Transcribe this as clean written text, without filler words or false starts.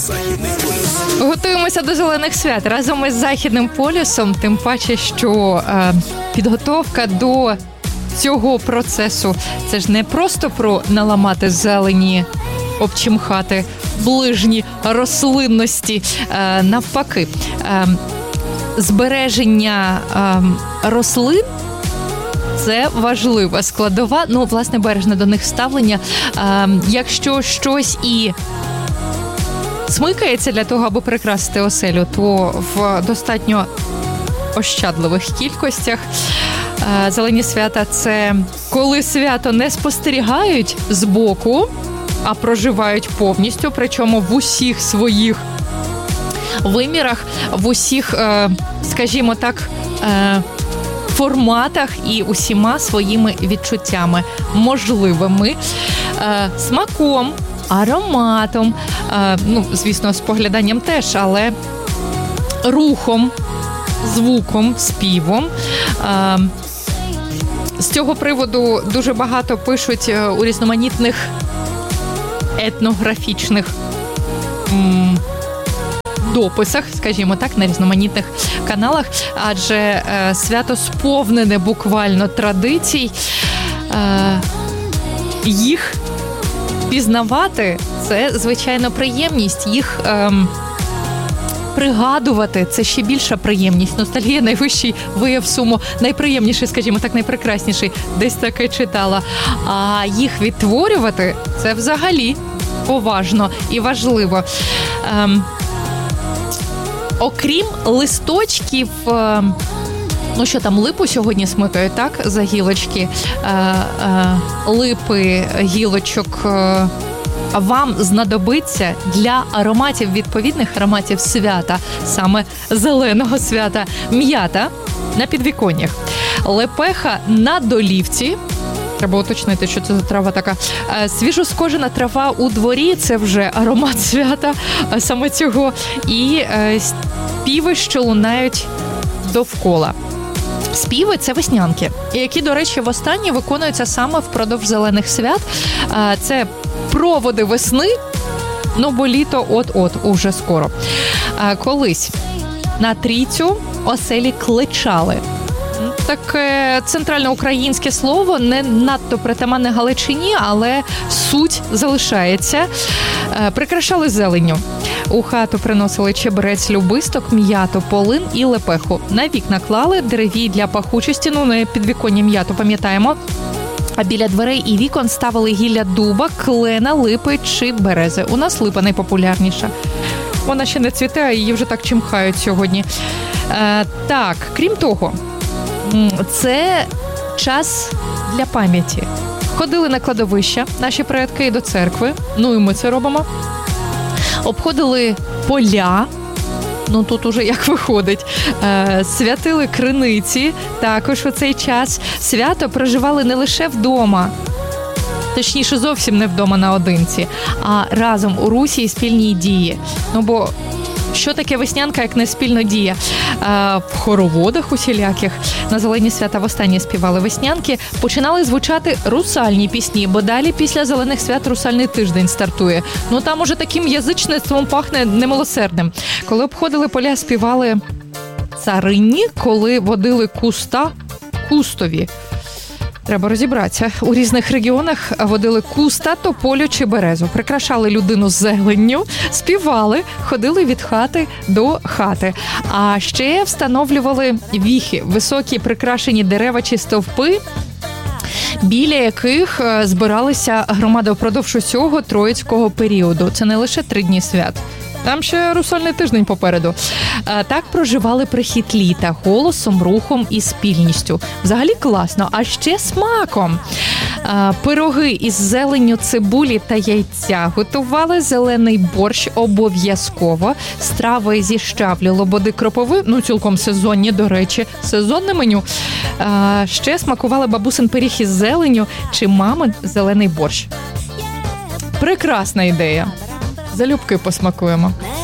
Готуємося до зелених свят разом із Західним полюсом, тим паче, що підготовка до цього процесу – це ж не просто про наламати зелені, обчимхати ближні рослинності. Навпаки, збереження рослин – це важлива складова, власне, бережне до них ставлення. Якщо щось і смикається для того, аби прикрасити оселю, то в достатньо ощадливих кількостях. Зелені свята – це коли свято не спостерігають збоку, а проживають повністю, причому в усіх своїх вимірах, в усіх, скажімо так, форматах і усіма своїми відчуттями можливими, смаком, ароматом, звісно, спогляданням теж, але рухом, звуком, співом. З цього приводу дуже багато пишуть у різноманітних етнографічних дописах, скажімо так, на різноманітних каналах, адже свято сповнене буквально традицій. Їх пізнавати – це, звичайно, приємність. Їх пригадувати – це ще більша приємність. Ностальгія – найвищий вияв суму, найприємніший, скажімо так, найпрекрасніший. Десь таке читала. А їх відтворювати – це взагалі поважно і важливо. Окрім листочків, що там, липу сьогодні смикають, так, за гілочки, липи, гілочок, вам знадобиться для ароматів, відповідних ароматів свята, саме зеленого свята, м'ята на підвіконнях, лепеха на долівці. Треба уточнити, що це за трава така. Свіжоскожена трава у дворі – це вже аромат свята саме цього. І співи, що лунають довкола. Співи – це веснянки, які, до речі, востаннє виконуються саме впродовж зелених свят. Це проводи весни, бо літо от-от, уже скоро. Колись на трійцю оселі кличали. Таке центральноукраїнське слово, не надто притаманне Галичині, але суть залишається. Прикрашали зеленню. У хату приносили чебрець, любисток, м'яту, полин і лепеху. На вікна клали дереві для пахучості, на підвіконня м'яту, пам'ятаємо. А біля дверей і вікон ставили гілля дуба, клена, липи чи берези. У нас липа найпопулярніша. Вона ще не цвіте, а її вже так чимхають сьогодні. Так, крім того, це час для пам'яті. Ходили на кладовища наші предки до церкви, і ми це робимо. Обходили поля, тут уже як виходить, святили криниці, також у цей час. Свято проживали не лише вдома, точніше зовсім не вдома наодинці, а разом у русі і спільній дії. Бо що таке веснянка, як не спільна дія? В хороводах усіляких на зелені свята востаннє співали веснянки, починали звучати русальні пісні, бо далі після зелених свят русальний тиждень стартує. Там уже таким язичництвом пахне немилосердним. Коли обходили поля, співали царині, коли водили куста кустові. Треба розібратися. У різних регіонах водили куста, тополю чи березу. Прикрашали людину зеленню, співали, ходили від хати до хати. А ще встановлювали віхи, високі прикрашені дерева чи стовпи, біля яких збиралися громади впродовж усього троїцького періоду. Це не лише 3 дні свят. Там ще русальний тиждень попереду. Так проживали прихід літа голосом, рухом і спільністю. Взагалі класно, а ще смаком. Пироги із зеленню, цибулі та яйця готували, зелений борщ обов'язково, страви зі щавлю, лободи, кропиви, цілком сезонні, до речі, сезонне меню. Ще смакували бабусин пиріг із зеленню чи мамин зелений борщ. Прекрасна ідея. Залюбки посмакуємо.